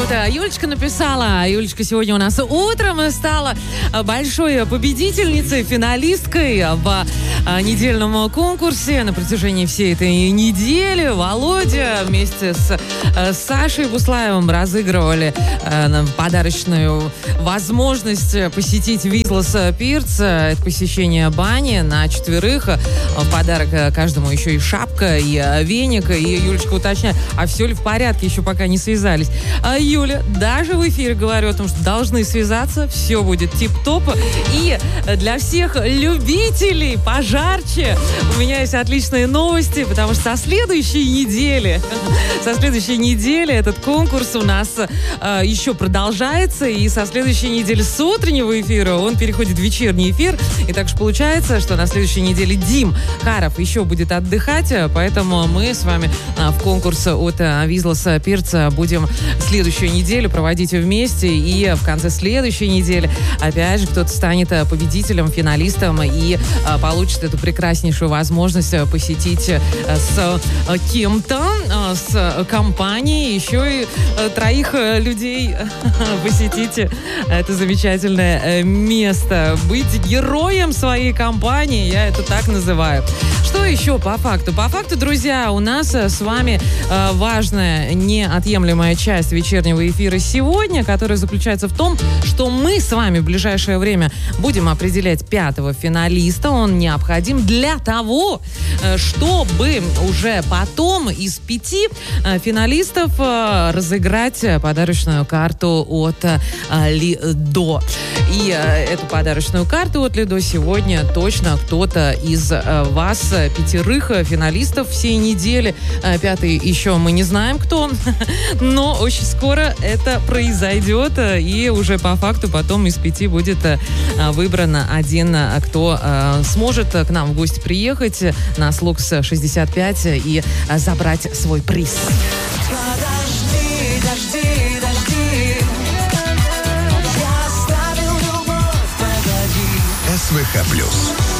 Вот Юлечка написала. Юлечка сегодня у нас утром стала большой победительницей, финалисткой в недельном конкурсе на протяжении всей этой недели. Володя вместе с Сашей Буслаевым разыгрывали подарочную возможность посетить Визлас Пирс. Это посещение бани на 4. В подарок каждому еще и шапка, и веник. И Юлечка уточняет, а все ли в порядке, еще пока не связались. Юля, даже в эфире говорю о том, что должны связаться, все будет тип-топ. И для всех любителей пожарче у меня есть отличные новости, потому что со следующей недели этот конкурс у нас еще продолжается, и со следующей недели с утреннего эфира он переходит в вечерний эфир. И так же получается, что на следующей неделе Дим Харов еще будет отдыхать, поэтому мы с вами в конкурс от Визлас Пирс будем следующую неделю проводить вместе, и в конце следующей недели опять же кто-то станет победителем, финалистом и получит эту прекраснейшую возможность посетить с кем-то, с компанией, еще и 3 людей посетить это замечательное место. Быть героем своей компании, я это так называю. Что еще по факту? По факту, друзья, у нас с вами важная, неотъемлемая часть вечернего эфира сегодня, которая заключается в том, что мы с вами в ближайшее время будем определять 5-го финалиста. Он необходим для того, чтобы уже потом из 5 финалистов разыграть подарочную карту от Лидо. И эту подарочную карту от Лидо сегодня точно кто-то из вас, 5 финалистов всей недели. 5-й еще мы не знаем, кто он, но очень скоро это произойдет, и уже по факту потом из 5 будет выбран один, кто сможет к нам в гости приехать на Слукс 65 и забрать свой приз. СВХ+.